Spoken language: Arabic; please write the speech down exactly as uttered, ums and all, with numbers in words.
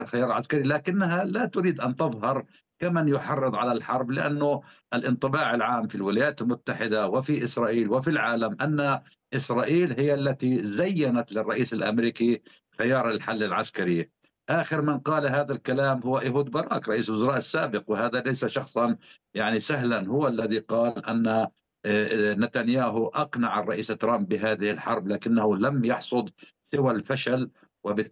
الخيار العسكري، لكنها لا تريد أن تظهر كمن يحرض على الحرب، لأنه الانطباع العام في الولايات المتحدة وفي إسرائيل وفي العالم أن إسرائيل هي التي زينت للرئيس الأمريكي خيار الحل العسكري. آخر من قال هذا الكلام هو إيهود باراك رئيس الوزراء السابق، وهذا ليس شخصا يعني سهلا، هو الذي قال أن آه، آه، نتنياهو أقنع الرئيس ترامب بهذه الحرب لكنه لم يحصد سوى الفشل، وبالتالي